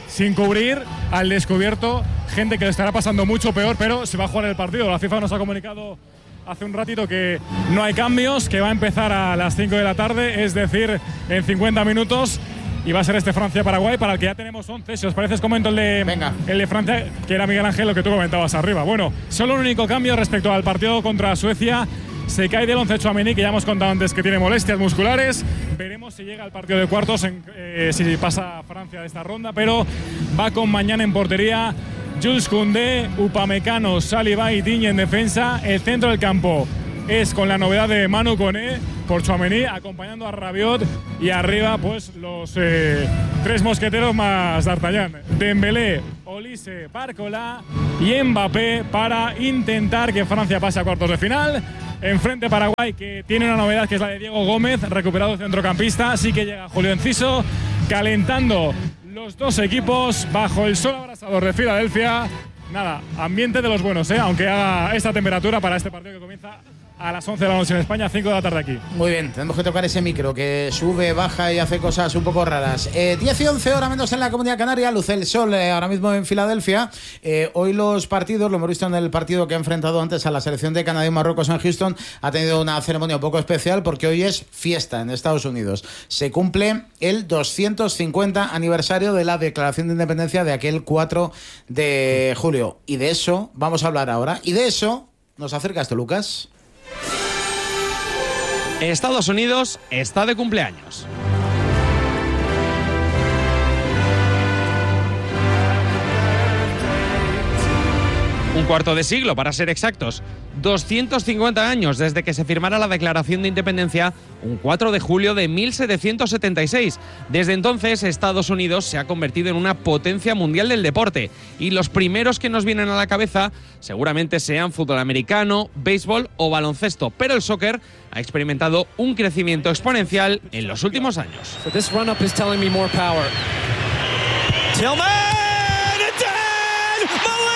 sin cubrir, al descubierto, gente que le estará pasando mucho peor, pero se va a jugar el partido. La FIFA nos ha comunicado hace un ratito que no hay cambios, que va a empezar a las 5 de la tarde, es decir, en 50 minutos. Y va a ser este Francia-Paraguay, para el que ya tenemos 11. Si os parece, os comento el de Francia, que era Miguel Ángel, lo que tú comentabas arriba. Bueno, solo un único cambio respecto al partido contra Suecia. Se cae del 11 Tchouaméni, que ya hemos contado antes que tiene molestias musculares. Veremos si llega al partido de cuartos, si pasa Francia de esta ronda. Pero va con mañana en portería Jules Koundé, Upamecano, Saliba y Digne en defensa. El centro del campo es con la novedad de Manu Koné por Tchouaméni, acompañando a Rabiot, y arriba pues los tres mosqueteros más D'Artagnan, Dembélé, Olise, Barcola y Mbappé, para intentar que Francia pase a cuartos de final. Enfrente Paraguay, que tiene una novedad, que es la de Diego Gómez, recuperado centrocampista. Así que llega Julio Enciso calentando los dos equipos bajo el sol abrasador de Filadelfia. Nada, ambiente de los buenos, aunque haga esta temperatura para este partido que comienza a las 11 de la noche en España, 5 de la tarde aquí. Muy bien, tenemos que tocar ese micro que sube, baja y hace cosas un poco raras. 10 y 11 horas menos en la Comunidad Canaria, luce el sol ahora mismo en Filadelfia. Hoy los partidos, lo hemos visto en el partido que ha enfrentado antes a la selección de Canadá y Marruecos en Houston, ha tenido una ceremonia un poco especial porque hoy es fiesta en Estados Unidos. Se cumple el 250 aniversario de la Declaración de Independencia de aquel 4 de julio. Y de eso vamos a hablar ahora. Y de eso nos acerca esto, Lucas. Estados Unidos está de cumpleaños. Un cuarto de siglo, para ser exactos. 250 años desde que se firmara la Declaración de Independencia, un 4 de julio de 1776. Desde entonces, Estados Unidos se ha convertido en una potencia mundial del deporte. Y los primeros que nos vienen a la cabeza seguramente sean fútbol americano, béisbol o baloncesto. Pero el soccer ha experimentado un crecimiento exponencial en los últimos años. Tillman!